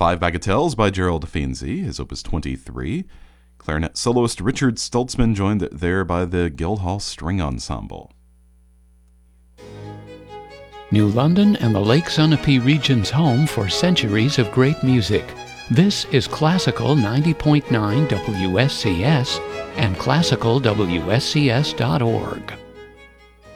Five Bagatelles by Gerald Feenzy, his Opus 23. Clarinet soloist Richard Stoltzman joined there by the Guildhall String Ensemble. New London and the Lake Sunapee region's home for centuries of great music. This is Classical 90.9 WSCS and classicalwscs.org.